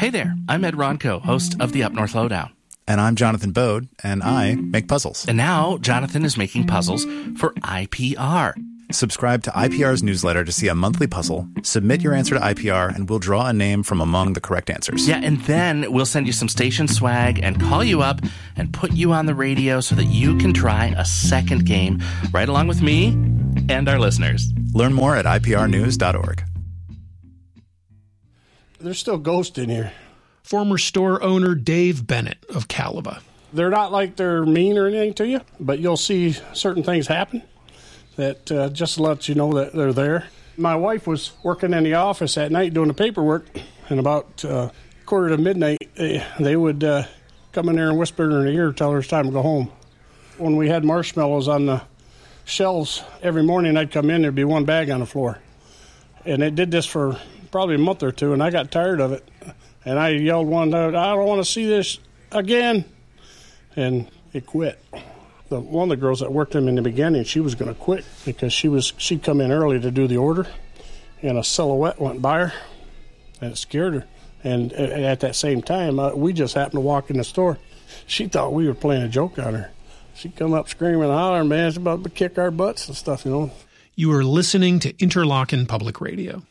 Hey there, I'm Ed Ronco, host of the Up North Lowdown. And I'm Jonathan Bode, and I make puzzles. And now Jonathan is making puzzles for IPR. Subscribe to IPR's newsletter to see a monthly puzzle, submit your answer to IPR, and we'll draw a name from among the correct answers. Yeah, and then we'll send you some station swag and call you up and put you on the radio so that you can try a second game right along with me and our listeners. Learn more at iprnews.org. There's still ghosts in here. Former store owner Dave Bennett of Caliba. They're not like they're mean or anything to you, but you'll see certain things happen that just lets you know that they're there. My wife was working in the office at night doing the paperwork, and about quarter to midnight, they would come in there and whisper in her ear, tell her it's time to go home. When we had marshmallows on the shelves, every morning I'd come in, there'd be one bag on the floor. And it did this for probably a month or two, and I got tired of it. And I yelled one day, I don't want to see this again. And it quit. One of the girls that worked them in the beginning, she was going to quit because she'd come in early to do the order, and a silhouette went by her, and it scared her. And at that same time, we just happened to walk in the store. She thought we were playing a joke on her. She'd come up screaming and hollering, man, it's about to kick our butts and stuff, you know. You are listening to Interlochen Public Radio.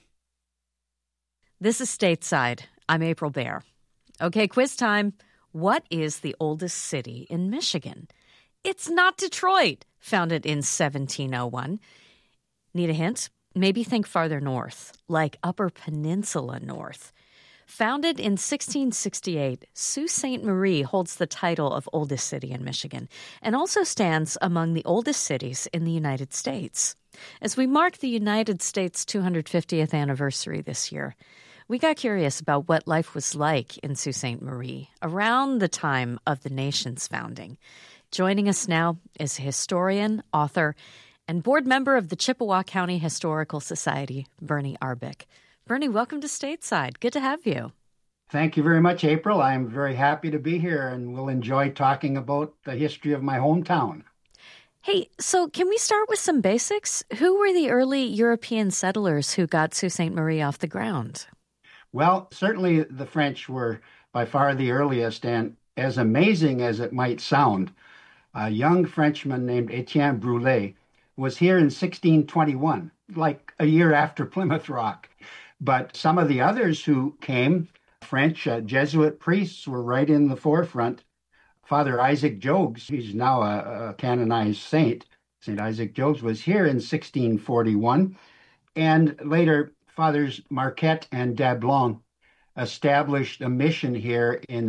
This is Stateside. I'm April Baer. Okay, quiz time. What is the oldest city in Michigan? It's not Detroit, founded in 1701. Need a hint? Maybe think farther north, like Upper Peninsula North. Founded in 1668, Sault Ste. Marie holds the title of oldest city in Michigan and also stands among the oldest cities in the United States. As we mark the United States' 250th anniversary this year, we got curious about what life was like in Sault Ste. Marie around the time of the nation's founding. Joining us now is historian, author, and board member of the Chippewa County Historical Society, Bernie Arbic. Bernie, welcome to Stateside. Good to have you. Thank you very much, April. I'm very happy to be here and will enjoy talking about the history of my hometown. Hey, so can we start with some basics? Who were the early European settlers who got Sault Ste. Marie off the ground? Well, certainly the French were by far the earliest, and as amazing as it might sound, a young Frenchman named Etienne Brulé was here in 1621, like a year after Plymouth Rock. But some of the others who came, French Jesuit priests, were right in the forefront. Father Isaac Jogues, he's now a canonized saint. St. Isaac Jogues was here in 1641. And later, Fathers Marquette and Dablon established a mission here in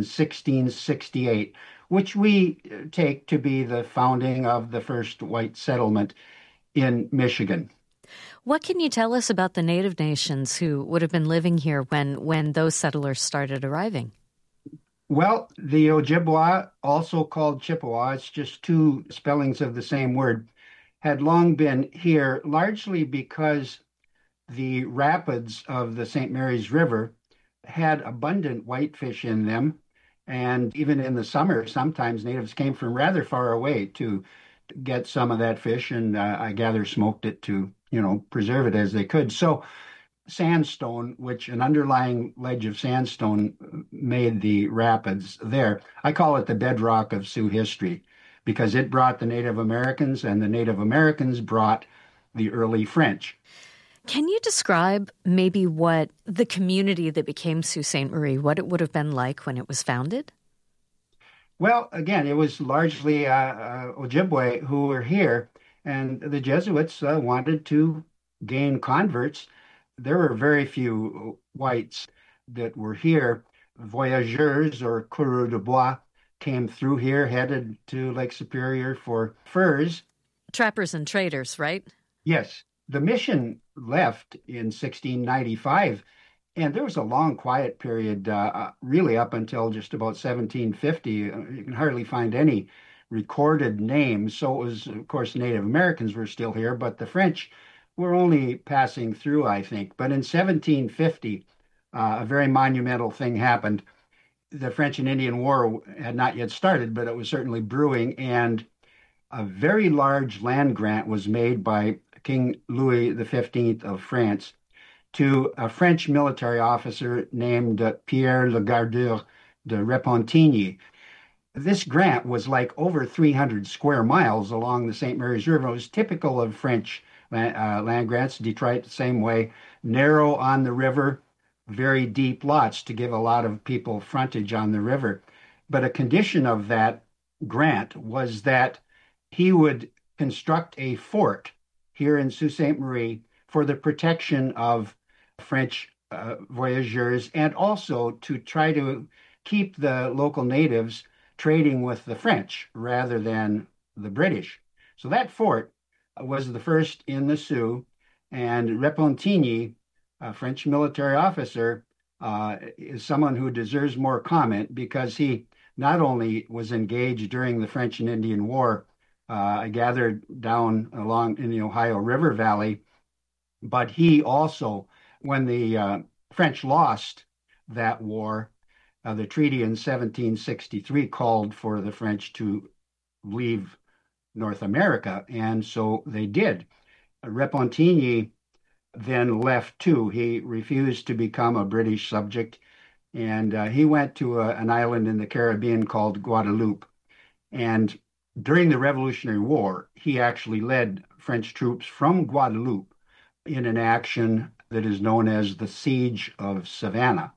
1668, which we take to be the founding of the first white settlement in Michigan. What can you tell us about the native nations who would have been living here when those settlers started arriving? Well, the Ojibwa, also called Chippewa, it's just two spellings of the same word, had long been here largely because the rapids of the St. Mary's River had abundant whitefish in them. And even in the summer, sometimes natives came from rather far away to get some of that fish, and I gather smoked it to, preserve it as they could. So sandstone, which an underlying ledge of sandstone made the rapids there. I call it the bedrock of Sioux history because it brought the Native Americans, and the Native Americans brought the early French. Can you describe maybe what the community that became Sault Ste. Marie, what it would have been like when it was founded? Well, again, it was largely Ojibwe who were here, and the Jesuits wanted to gain converts. There were very few whites that were here. Voyageurs, or coureurs de bois, came through here, headed to Lake Superior for furs. Trappers and traders, right? Yes. The mission left in 1695, and there was a long quiet period, really up until just about 1750. You can hardly find any recorded names. So it was, of course, Native Americans were still here, but the French were only passing through, I think. But in 1750, a very monumental thing happened. The French and Indian War had not yet started, but it was certainly brewing, and a very large land grant was made by King Louis XV of France to a French military officer named Pierre Le Gardeur de Repentigny. This grant was like over 300 square miles along the St. Mary's River. It was typical of French land grants. Detroit, the same way, narrow on the river, very deep lots to give a lot of people frontage on the river. But a condition of that grant was that he would construct a fort here in Sault Ste. Marie for the protection of French voyageurs and also to try to keep the local natives trading with the French rather than the British. So that fort was the first in the Sioux, and Repentigny, a French military officer, is someone who deserves more comment because he not only was engaged during the French and Indian War, gathered down along in the Ohio River Valley, but he also, when the French lost that war, the treaty in 1763 called for the French to leave North America, and so they did. Repentigny then left too. He refused to become a British subject, and he went to an island in the Caribbean called Guadeloupe. And during the Revolutionary War, he actually led French troops from Guadeloupe in an action that is known as the Siege of Savannah,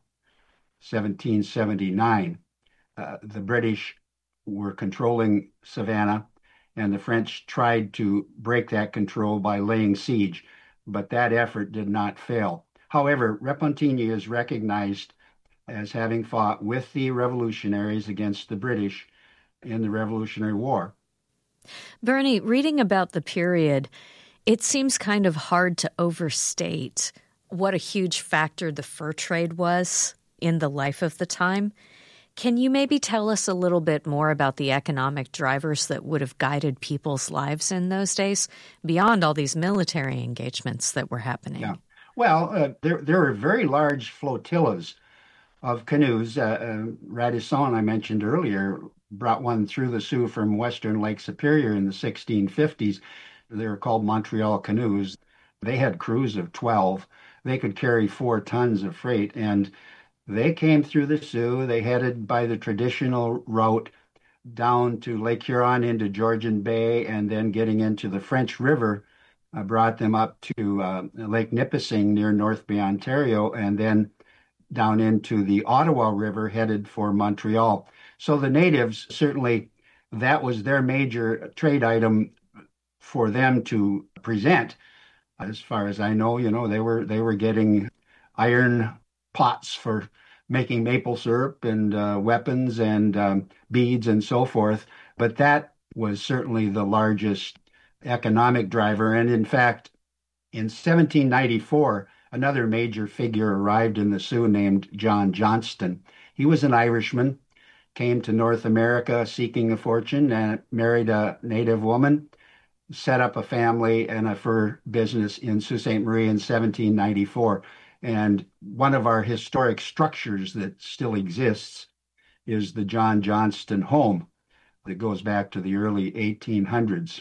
1779. The British were controlling Savannah, and the French tried to break that control by laying siege, but that effort did not fail. However, Repentigny is recognized as having fought with the revolutionaries against the British in the Revolutionary War. Bernie, reading about the period, it seems kind of hard to overstate what a huge factor the fur trade was in the life of the time. Can you maybe tell us a little bit more about the economic drivers that would have guided people's lives in those days, beyond all these military engagements that were happening? Yeah. Well, there were very large flotillas of canoes. Radisson, I mentioned earlier, brought one through the Sioux from western Lake Superior in the 1650s. They were called Montreal canoes. They had crews of 12. They could carry 4 tons of freight, and they came through the Sioux. They headed by the traditional route down to Lake Huron into Georgian Bay, and then getting into the French River brought them up to Lake Nipissing near North Bay, Ontario, and then down into the Ottawa River headed for Montreal. So the natives, certainly that was their major trade item for them to present. As far as I know, they were getting iron pots for making maple syrup and weapons and beads and so forth. But that was certainly the largest economic driver. And in fact, in 1794, another major figure arrived in the Sioux named John Johnston. He was an Irishman, came to North America seeking a fortune and married a native woman, set up a family and a fur business in Sault Ste. Marie in 1794. And one of our historic structures that still exists is the John Johnston home that goes back to the early 1800s.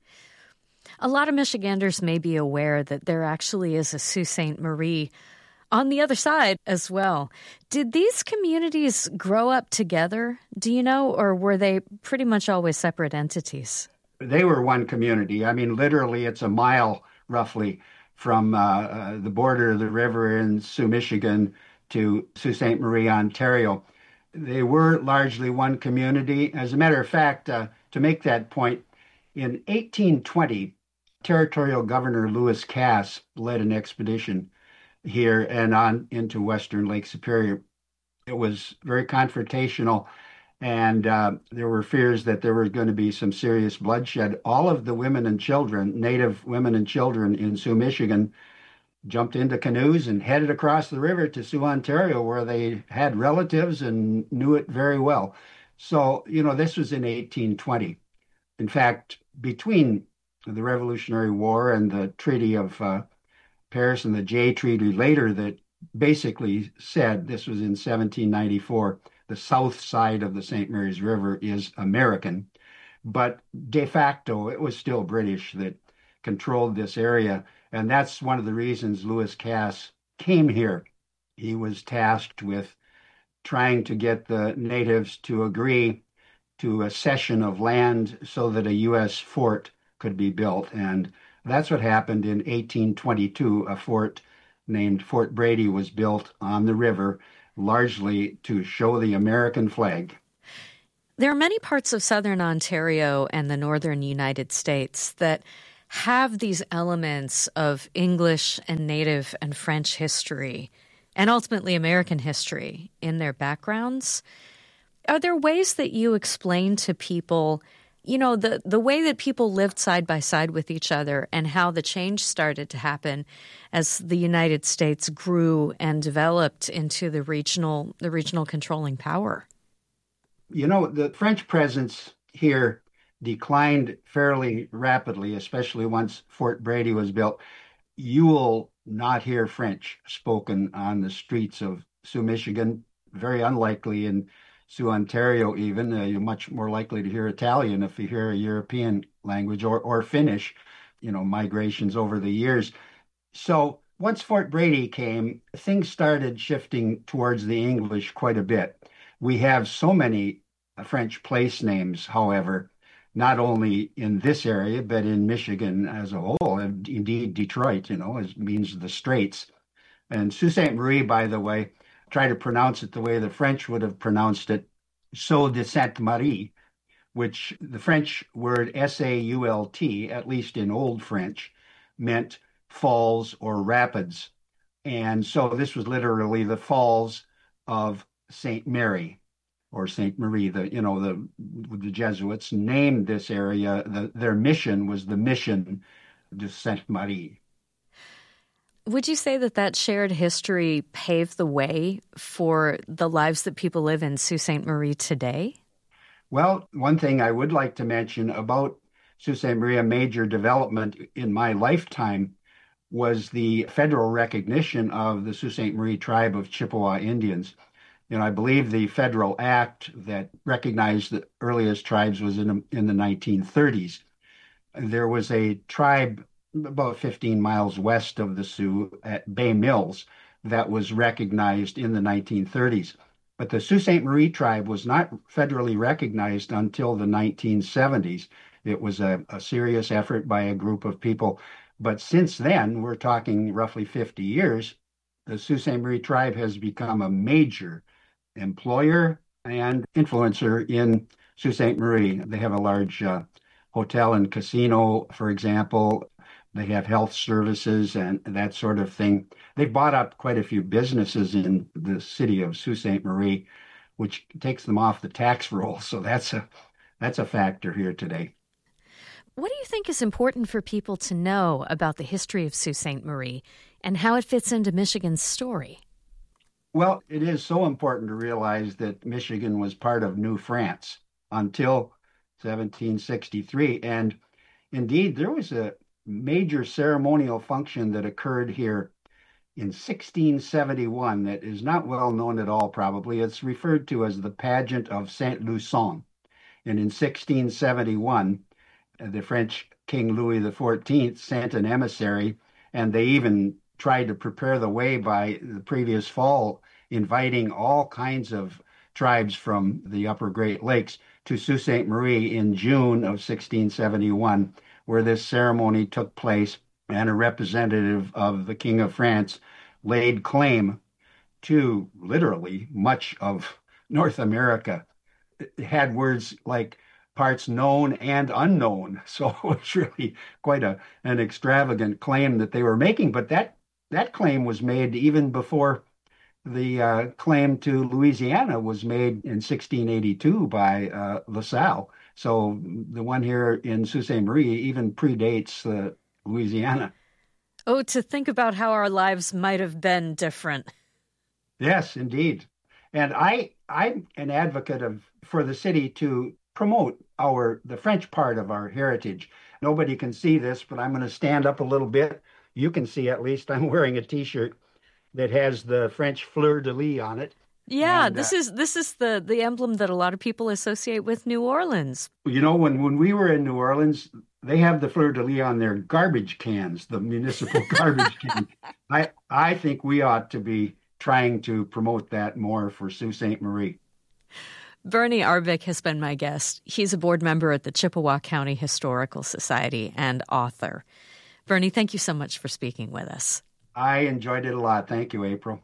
A lot of Michiganders may be aware that there actually is a Sault Ste. Marie on the other side as well. Did these communities grow up together, do you know, or were they pretty much always separate entities? They were one community. I mean, literally, it's a mile roughly from the border of the river in Sioux, Michigan to Sault Ste. Marie, Ontario. They were largely one community. As a matter of fact, to make that point, in 1820, Territorial Governor Lewis Cass led an expedition here and on into western Lake Superior. It was very confrontational, and there were fears that there was going to be some serious bloodshed. All of the women and children, native women and children in Sioux, Michigan, jumped into canoes and headed across the river to Sioux, Ontario, where they had relatives and knew it very well. So, this was in 1820. In fact, between the Revolutionary War and the Treaty of Paris and the Jay Treaty later that basically said, this was in 1794, the south side of the St. Mary's River is American, but de facto it was still British that controlled this area. And that's one of the reasons Lewis Cass came here, he was tasked with trying to get the natives to agree to a cession of land so that a U.S. fort could be built. And that's what happened in 1822. A fort named Fort Brady was built on the river, largely to show the American flag. There are many parts of southern Ontario and the northern United States that have these elements of English and Native and French history and ultimately American history in their backgrounds. Are there ways that you explain to people, the way that people lived side by side with each other and how the change started to happen as the United States grew and developed into the regional controlling power? The French presence here declined fairly rapidly, especially once Fort Brady was built. You will not hear French spoken on the streets of Sault, Michigan. Very unlikely in Sault, Ontario even. You're much more likely to hear Italian if you hear a European language, or Finnish, migrations over the years. So once Fort Brady came, things started shifting towards the English quite a bit. We have so many French place names, however, not only in this area, but in Michigan as a whole. And indeed, Detroit, means the Straits. And Sault Ste. Marie, by the way, try to pronounce it the way the French would have pronounced it, Sault de Sainte Marie, which the French word Sault, at least in Old French, meant falls or rapids. And so this was literally the falls of St. Mary. Or St. Marie. The Jesuits named this area, their mission was the Mission de Sainte Marie. Would you say that shared history paved the way for the lives that people live in Sault Ste. Marie today? Well, one thing I would like to mention about Sault Ste. Marie, a major development in my lifetime, was the federal recognition of the Sault Ste. Marie tribe of Chippewa Indians. I believe the federal act that recognized the earliest tribes was in the 1930s. There was a tribe about 15 miles west of the Sioux at Bay Mills that was recognized in the 1930s. But the Sault Ste. Marie tribe was not federally recognized until the 1970s. It was a serious effort by a group of people. But since then, we're talking roughly 50 years, the Sault Ste. Marie tribe has become a major employer and influencer in Sault Ste. Marie. They have a large hotel and casino, for example. They have health services and that sort of thing. They've bought up quite a few businesses in the city of Sault Ste. Marie, which takes them off the tax roll. So that's a factor here today. What do you think is important for people to know about the history of Sault Ste. Marie and how it fits into Michigan's story? Well, it is so important to realize that Michigan was part of New France until 1763. And indeed, there was a major ceremonial function that occurred here in 1671 that is not well known at all, probably. It's referred to as the Pageant of Saint Lusson. And in 1671, the French King Louis XIV sent an emissary, and they even tried to prepare the way by the previous fall, inviting all kinds of tribes from the upper Great Lakes to Sault Ste. Marie in June of 1671, where this ceremony took place, and a representative of the King of France laid claim to literally much of North America. It had words like parts known and unknown. So it was really quite an extravagant claim that they were making. But that claim was made even before the claim to Louisiana was made in 1682 by LaSalle. So the one here in Sault Ste. Marie even predates Louisiana. Oh, to think about how our lives might have been different. Yes, indeed. And I'm an advocate for the city to promote the French part of our heritage. Nobody can see this, but I'm going to stand up a little bit. You can see at least I'm wearing a T-shirt that has the French fleur-de-lis on it. Yeah, And, this is the emblem that a lot of people associate with New Orleans. When we were in New Orleans, they have the fleur-de-lis on their garbage cans, the municipal garbage cans. I think we ought to be trying to promote that more for Sault Ste. Marie. Bernie Arvik has been my guest. He's a board member at the Chippewa County Historical Society and author. Bernie, thank you so much for speaking with us. I enjoyed it a lot. Thank you, April.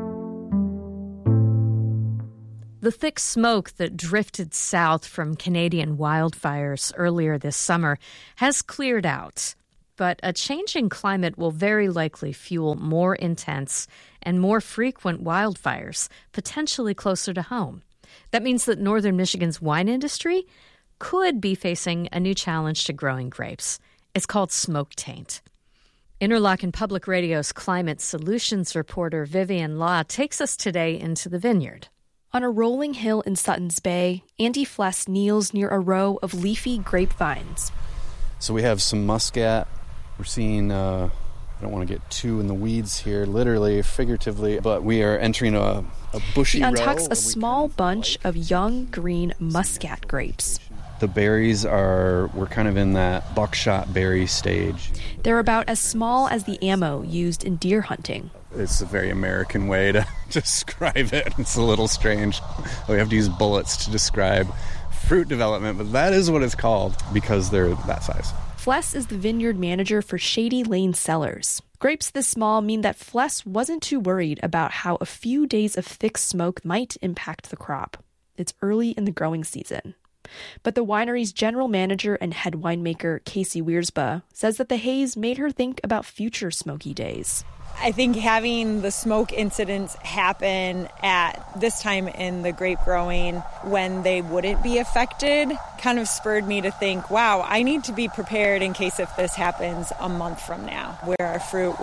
The thick smoke that drifted south from Canadian wildfires earlier this summer has cleared out, but a changing climate will very likely fuel more intense and more frequent wildfires, potentially closer to home. That means that northern Michigan's wine industry could be facing a new challenge to growing grapes. It's called smoke taint. Interlochen Public Radio's climate solutions reporter Vivian Law takes us today into the vineyard. On a rolling hill in Sutton's Bay, Andy Fless kneels near a row of leafy grapevines. So we have some muscat. We're seeing, I don't want to get too in the weeds here, literally, figuratively, but we are entering a bushy row. He untucks a small bunch of young green muscat grapes. The berries we're kind of in that buckshot berry stage. They're about as small as the ammo used in deer hunting. It's a very American way to describe it. It's a little strange. We have to use bullets to describe fruit development, but that is what it's called because they're that size. Fless is the vineyard manager for Shady Lane Cellars. Grapes this small mean that Fless wasn't too worried about how a few days of thick smoke might impact the crop. It's early in the growing season. But the winery's general manager and head winemaker, Casey Wiersba, says that the haze made her think about future smoky days. I think having the smoke incidents happen at this time in the grape growing when they wouldn't be affected kind of spurred me to think, wow, I need to be prepared in case if this happens a month from now, where our fruit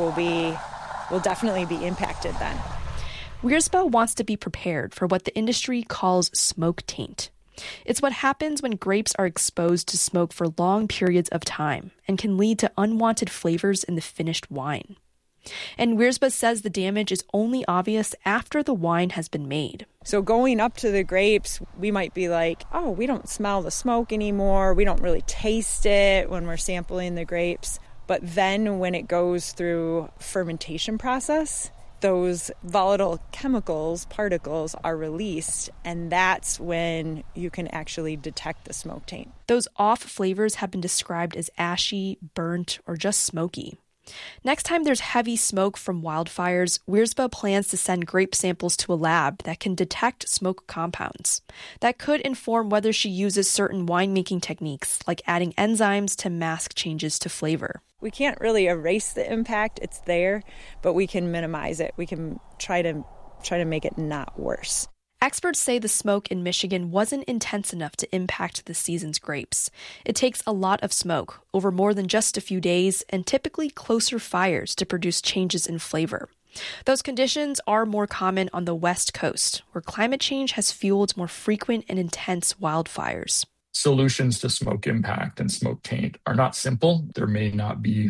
will definitely be impacted then. Wiersba wants to be prepared for what the industry calls smoke taint. It's what happens when grapes are exposed to smoke for long periods of time and can lead to unwanted flavors in the finished wine. And Wiersba says the damage is only obvious after the wine has been made. So going up to the grapes, we might be like, oh, we don't smell the smoke anymore. We don't really taste it when we're sampling the grapes. But then when it goes through fermentation process, those volatile chemicals, particles, are released, and that's when you can actually detect the smoke taint. Those off flavors have been described as ashy, burnt, or just smoky. Next time there's heavy smoke from wildfires, Wiersba plans to send grape samples to a lab that can detect smoke compounds. That could inform whether she uses certain winemaking techniques, like adding enzymes to mask changes to flavor. We can't really erase the impact, it's there, but we can minimize it. We can try to make it not worse. Experts say the smoke in Michigan wasn't intense enough to impact the season's grapes. It takes a lot of smoke, over more than just a few days, and typically closer fires to produce changes in flavor. Those conditions are more common on the West Coast, where climate change has fueled more frequent and intense wildfires. Solutions to smoke impact and smoke taint are not simple. There may not be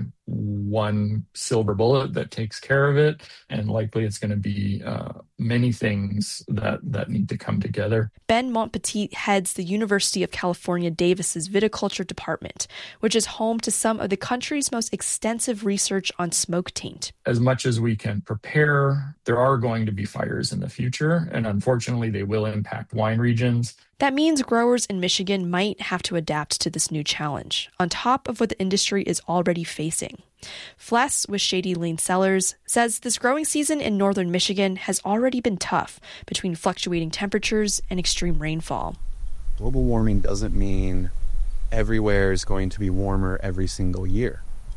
one silver bullet that takes care of it, and likely it's going to be many things that need to come together. Ben Montpetit heads the University of California, Davis's viticulture department, which is home to some of the country's most extensive research on smoke taint. As much as we can prepare, there are going to be fires in the future, and unfortunately they will impact wine regions. That means growers in Michigan might have to adapt to this new challenge, on top of what the industry is already facing. Fless with Shady Lane Cellars says this growing season in northern Michigan has already been tough between fluctuating temperatures and extreme rainfall. Global warming doesn't mean everywhere is going to be warmer every single year.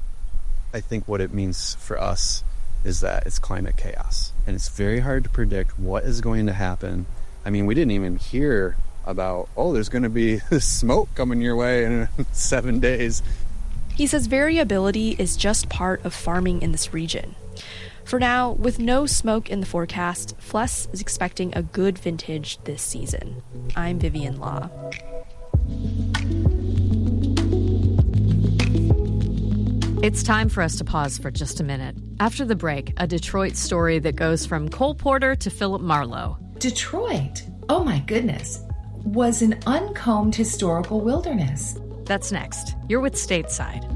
I think what it means for us is that it's climate chaos, and it's very hard to predict what is going to happen. I mean, we didn't even hear about, there's going to be smoke coming your way in 7 days. He says variability is just part of farming in this region. For now, with no smoke in the forecast, Fless is expecting a good vintage this season. I'm Vivian Law. It's time for us to pause for just a minute. After the break, a Detroit story that goes from Cole Porter to Philip Marlowe. Detroit, oh my goodness, was an uncombed historical wilderness. That's next. You're with Stateside.